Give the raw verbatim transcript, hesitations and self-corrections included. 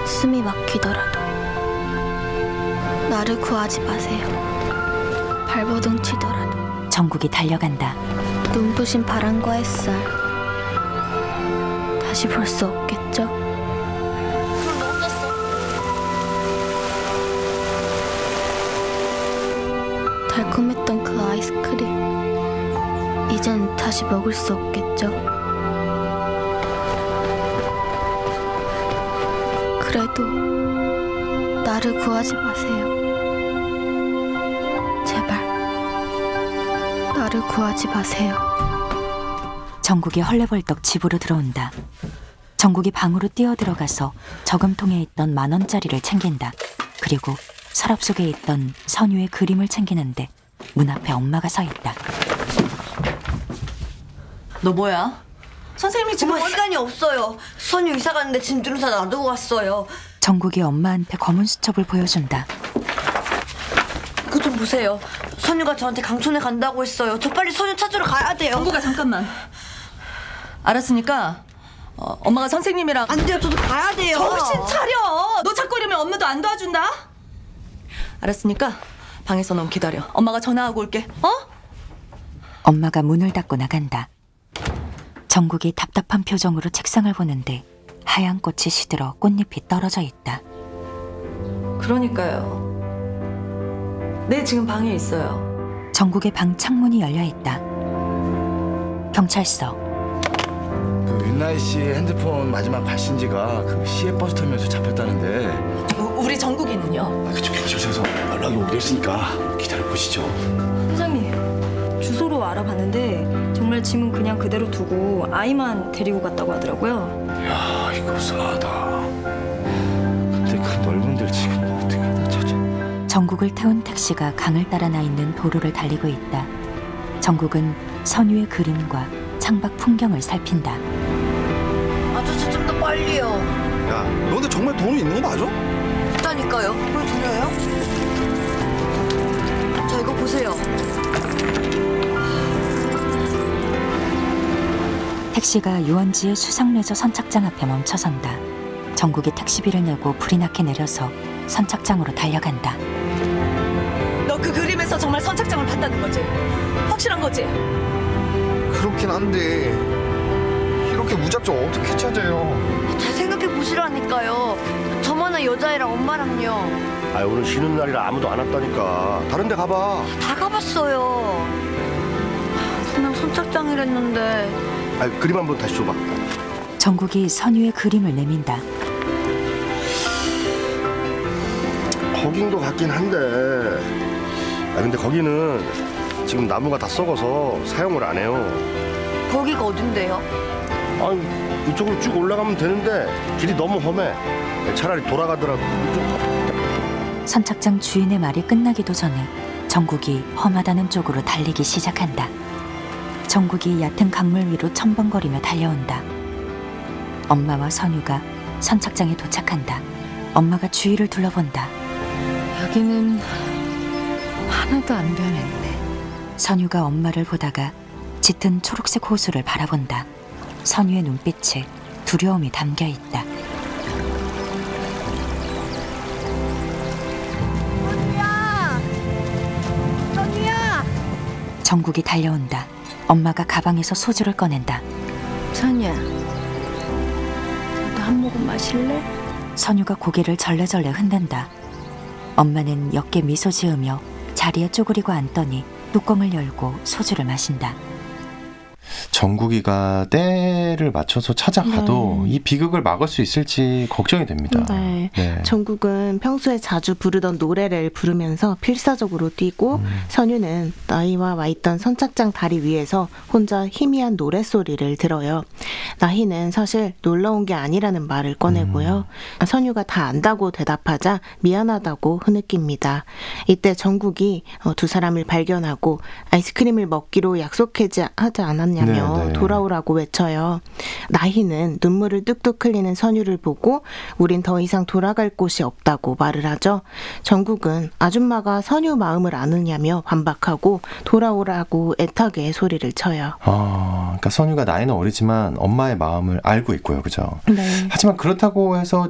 숨이 막히더라도 나를 구하지 마세요. 발버둥 치더라도 정국이 달려간다. 눈부신 바람과 햇살 다시 볼 수 없겠죠? 달콤했던 그 아이스크림 이젠 다시 먹을 수 없겠죠? 그래도 나를 구하지 마세요. 제발 나를 구하지 마세요. 정국이 헐레벌떡 집으로 들어온다. 정국이 방으로 뛰어들어가서 저금통에 있던 만 원짜리를 챙긴다. 그리고 서랍 속에 있던 선유의 그림을 챙기는데 문 앞에 엄마가 서 있다. 너 뭐야? 선생님이 지금 엄마 시간이 없어요. 선유 이사 가는데 짐들은 다 놔두고 갔어요. 정국이 엄마한테 검은 수첩을 보여준다. 그거 좀 보세요. 선유가 저한테 강촌에 간다고 했어요. 저 빨리 선유 찾으러 가야 돼요. 정국아 잠깐만. 알았으니까 어, 엄마가 선생님이랑 안 돼요. 저도 가야 돼요. 정신 차려. 너 찾고 이러면 엄마도 안 도와준다. 알았으니까 방에서 넌 기다려. 엄마가 전화하고 올게. 어? 엄마가 문을 닫고 나간다. 정국이 답답한 표정으로 책상을 보는데 하얀 꽃이 시들어 꽃잎이 떨어져 있다. 그러니까요. 네, 지금 방에 있어요. 정국의 방 창문이 열려 있다. 경찰서. 그 윤나희 씨 핸드폰 마지막 발신지가 그 시외버스 터미널에서 잡혔다는데. 우, 우리 정국이는요? 아, 그쪽 경찰서에서 연락이 오게 했으니까 기다려 보시죠. 선생님, 주소로 알아봤는데 정말 짐은 그냥 그대로 두고 아이만 데리고 갔다고 하더라고요. 야, 이거 싸하다. 근데 그 넓은 데를 지금 어떻게 다 찾아? 정국을 태운 택시가 강을 따라 나 있는 도로를 달리고 있다. 정국은 선유의 그림과 창밖 풍경을 살핀다. 아저씨 좀 더 빨리요. 야, 너 근데 정말 돈이 있는 거 맞아? 있다니까요. 그걸 들려요? 자, 이거 보세요. 택시가 유원지의 수상레저 선착장 앞에 멈춰선다. 정국이 택시비를 내고 불이 나게 내려서 선착장으로 달려간다. 너 그 그림에서 정말 선착장을 봤다는 거지? 확실한 거지? 그렇긴 한데 이렇게 무작정 어떻게 찾아요? 잘 생각해 보시라니까요. 저만한 여자애랑 엄마랑요. 아, 오늘 쉬는 날이라 아무도 안 왔다니까. 다른 데 가봐. 다 가봤어요. 그냥 선착장이랬는데. 아, 그림 한번 다시 줘봐. 정국이 선유의 그림을 내민다. 거긴도 같긴 한데. 아, 근데 거기는 지금 나무가 다 썩어서 사용을 안 해요. 거기가 어딘데요? 아유, 이쪽으로 쭉 올라가면 되는데 길이 너무 험해. 차라리 돌아가더라도 이쪽. 선착장 주인의 말이 끝나기도 전에 정국이 험하다는 쪽으로 달리기 시작한다. 정국이 얕은 강물 위로 첨벙거리며 달려온다. 엄마와 선유가 선착장에 도착한다. 엄마가 주위를 둘러본다. 여기는 하나도 안 변했네. 선유가 엄마를 보다가 짙은 초록색 호수를 바라본다. 선유의 눈빛에 두려움이 담겨 있다. 선유야! 선유야! 정국이 달려온다. 엄마가 가방에서 소주를 꺼낸다. 선유야, 너도 한 모금 마실래? 선유가 고개를 절레절레 흔든다. 엄마는 옅게 미소 지으며 자리에 쪼그리고 앉더니 뚜껑을 열고 소주를 마신다. 정국이가 때를 맞춰서 찾아가도 네. 이 비극을 막을 수 있을지 걱정이 됩니다. 네. 네. 정국은 평소에 자주 부르던 노래를 부르면서 필사적으로 뛰고 음. 선유는 나희와 와 있던 선착장 다리 위에서 혼자 희미한 노랫소리를 들어요. 나희는 사실 놀러 온 게 아니라는 말을 꺼내고요. 음. 선유가 다 안다고 대답하자 미안하다고 흐느낍니다. 이때 정국이 두 사람을 발견하고 아이스크림을 먹기로 약속하지 하지 않았냐며 네, 네. 돌아오라고 외쳐요. 나희는 눈물을 뚝뚝 흘리는 선유를 보고 우린 더 이상 돌아갈 곳이 없다고 말을 하죠. 정국은 아줌마가 선유 마음을 아느냐며 반박하고 돌아오라고 애타게 소리를 쳐요. 아, 그러니까 선유가 나이는 어리지만 엄마의 마음을 알고 있고요, 그죠? 네. 하지만 그렇다고 해서